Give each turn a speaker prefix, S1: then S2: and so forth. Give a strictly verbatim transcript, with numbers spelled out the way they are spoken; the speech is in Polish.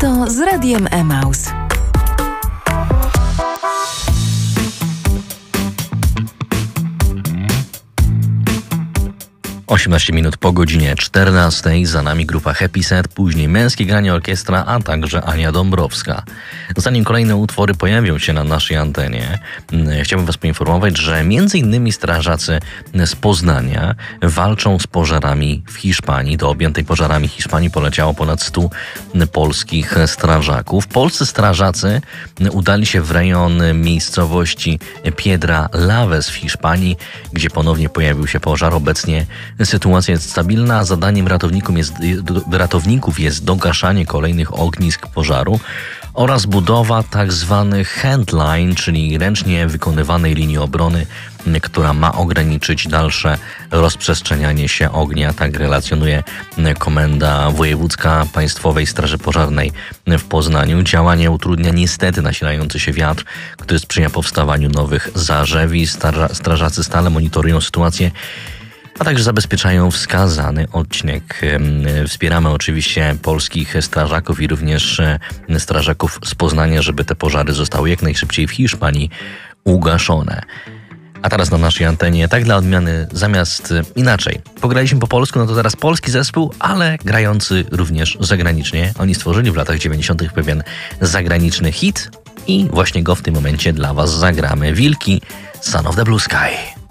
S1: Lato z Radiem Emaus.
S2: osiemnaście minut po godzinie czternastej, za nami grupa Happy Set, później Męskie Granie Orkiestra, a także Ania Dąbrowska. Zanim kolejne utwory pojawią się na naszej antenie, chciałbym Was poinformować, że między innymi strażacy z Poznania walczą z pożarami w Hiszpanii. Do objętej pożarami Hiszpanii poleciało ponad stu polskich strażaków. Polscy strażacy udali się w rejon miejscowości Piedra Laves w Hiszpanii, gdzie ponownie pojawił się pożar. Obecnie sytuacja jest stabilna, a zadaniem ratowników jest, ratowników jest dogaszanie kolejnych ognisk pożaru oraz budowa tak zwanych handline, czyli ręcznie wykonywanej linii obrony, która ma ograniczyć dalsze rozprzestrzenianie się ognia. Tak relacjonuje Komenda Wojewódzka Państwowej Straży Pożarnej w Poznaniu. Działanie utrudnia niestety nasilający się wiatr, który sprzyja powstawaniu nowych zarzewi. Strażacy stale monitorują sytuację, a także zabezpieczają wskazany odcinek. Wspieramy oczywiście polskich strażaków i również strażaków z Poznania, żeby te pożary zostały jak najszybciej w Hiszpanii ugaszone. A teraz na naszej antenie, tak dla odmiany, zamiast inaczej. Pograliśmy po polsku, no to teraz polski zespół, ale grający również zagranicznie. Oni stworzyli w latach dziewięćdziesiątych pewien zagraniczny hit i właśnie go w tym momencie dla Was zagramy. Wilki, Son of the Blue Sky.